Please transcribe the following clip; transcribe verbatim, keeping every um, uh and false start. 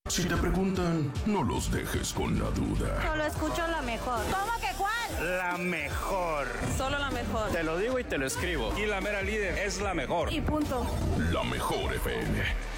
Si te preguntan, no los dejes con la duda. Solo escucho la mejor. ¿Cómo que cuál? La mejor. Solo la mejor. Te lo digo y te lo escribo. Y la mera líder es la mejor. Y punto. La mejor F M.